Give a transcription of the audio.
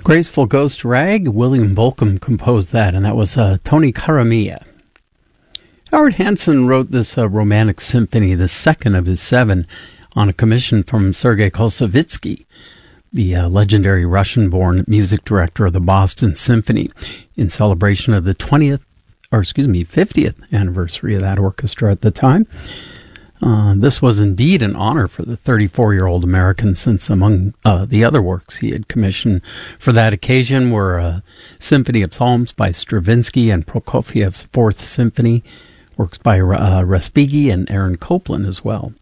Graceful Ghost Rag, William Bolcom composed that, and that was Tony Caramia. Howard Hansen wrote this romantic symphony, the second of his 7, on a commission from Sergei Koussevitzky, the legendary Russian-born music director of the Boston Symphony, in celebration of the 50th anniversary of that orchestra at the time. This was indeed an honor for the 34-year-old American, since among the other works he had commissioned for that occasion were a Symphony of Psalms by Stravinsky and Prokofiev's Fourth Symphony, works by Respighi and Aaron Copland as well.